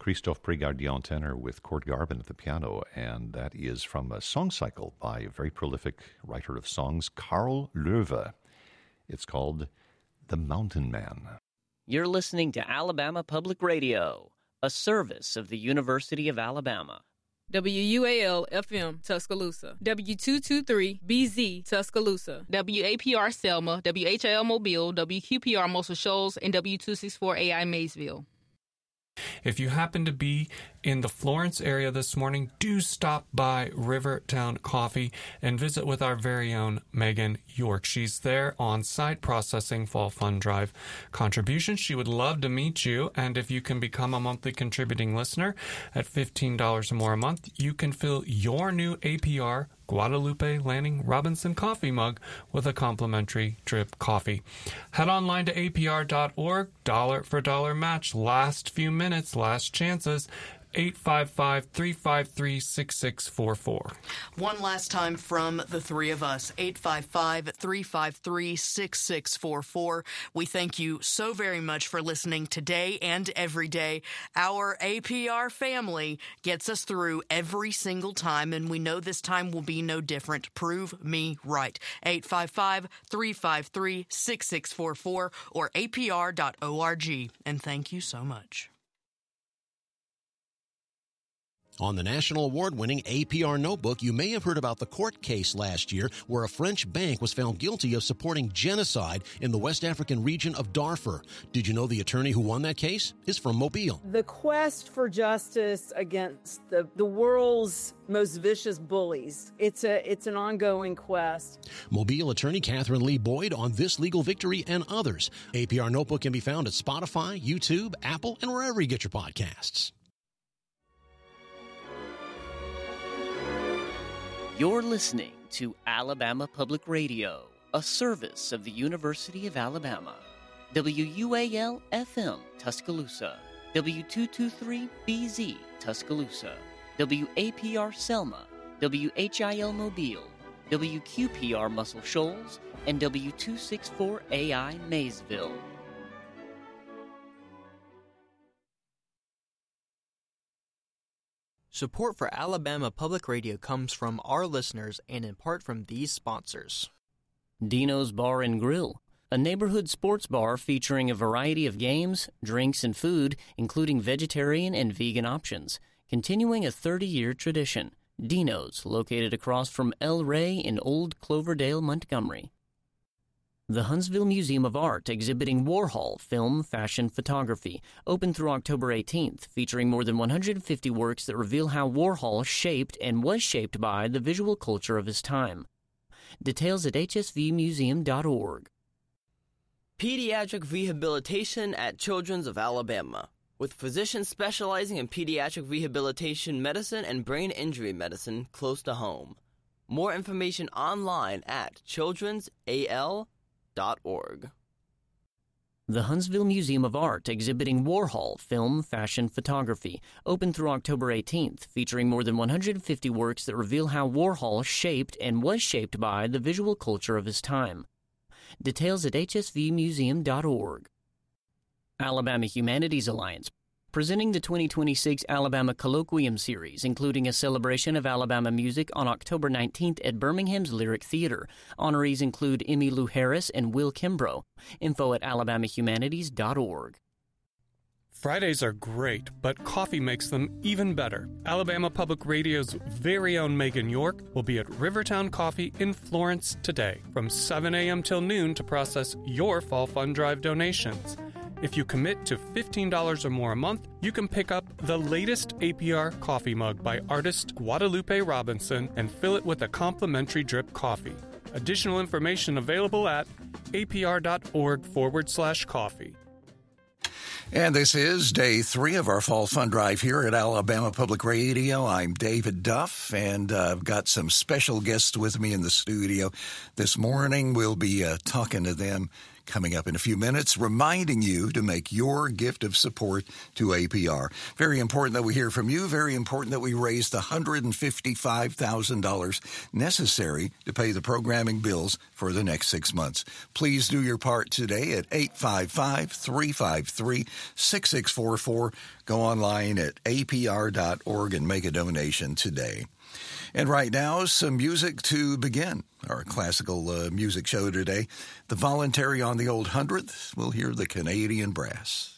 Christophe Prégardien tenor with Cord Garvin at the piano, and that is from a song cycle by a very prolific writer of songs, Carl Loewe. It's called The Mountain Man. You're listening to Alabama Public Radio, a service of the University of Alabama. WUAL-FM, Tuscaloosa. W223-BZ, Tuscaloosa. WAPR Selma, WHIL Mobile, WQPR Muscle Shoals, and W264AI Maysville. If you happen to be in the Florence area this morning, do stop by Rivertown Coffee and visit with our very own Megan York. She's there on site processing Fall Fund Drive contributions. She would love to meet you, and if you can become a monthly contributing listener at $15 or more a month, you can fill your new APR Guadalupe Lanning Robinson coffee mug with a complimentary drip coffee. Head online to apr.org, dollar for dollar match, last few minutes, last chances, 855-353-6644. One last time from the three of us, 855-353-6644. We thank you so very much for listening today and every day. Our APR family gets us through every single time, and we know this time will be no different. Prove me right. 855-353-6644 or apr.org. And thank you so much. On the national award-winning APR Notebook, you may have heard about the court case last year where a French bank was found guilty of supporting genocide in the West African region of Darfur. Did you know the attorney who won that case is from Mobile? The quest for justice against the world's most vicious bullies, it's an ongoing quest. Mobile attorney Catherine Lee Boyd on this legal victory and others. APR Notebook can be found at Spotify, YouTube, Apple, and wherever you get your podcasts. You're listening to Alabama Public Radio, a service of the University of Alabama. WUAL-FM, Tuscaloosa. W223-BZ, Tuscaloosa. WAPR Selma. WHIL Mobile. WQPR Muscle Shoals. And W264AI Maysville. Support for Alabama Public Radio comes from our listeners and in part from these sponsors. Dino's Bar and Grill, a neighborhood sports bar featuring a variety of games, drinks, and food, including vegetarian and vegan options. Continuing a 30-year tradition. Dino's, located across from El Rey in Old Cloverdale, Montgomery. The Huntsville Museum of Art, exhibiting Warhol film, fashion, photography, open through October 18th, featuring more than 150 works that reveal how Warhol shaped and was shaped by the visual culture of his time. Details at hsvmuseum.org. Pediatric Rehabilitation at Children's of Alabama, with physicians specializing in pediatric rehabilitation medicine and brain injury medicine close to home. More information online at childrensal.org. The Huntsville Museum of Art, exhibiting Warhol film, fashion, photography, open through October 18th, featuring more than 150 works that reveal how Warhol shaped and was shaped by the visual culture of his time. Details at hsvmuseum.org. Alabama Humanities Alliance, presenting the 2026 Alabama Colloquium Series, including a celebration of Alabama music on October 19th at Birmingham's Lyric Theater. Honorees include Emmylou Harris and Will Kimbrough. Info at alabamahumanities.org. Fridays are great, but coffee makes them even better. Alabama Public Radio's very own Megan York will be at Rivertown Coffee in Florence today from 7 a.m. till noon to process your Fall Fund Drive donations. If you commit to $15 or more a month, you can pick up the latest APR coffee mug by artist Guadalupe Robinson and fill it with a complimentary drip coffee. Additional information available at apr.org/coffee. And this is day 3 of our Fall Fund Drive here at Alabama Public Radio. I'm David Duff, and I've got some special guests with me in the studio. This morning, we'll be talking to them coming up in a few minutes, reminding you to make your gift of support to APR. Very important that we hear from you. Very important that we raise the $155,000 necessary to pay the programming bills for the next 6 months. Please do your part today at 855-353-6644. Go online at apr.org and make a donation today. And right now, some music to begin our classical music show today. The Voluntary on the Old 100th. We'll hear the Canadian Brass.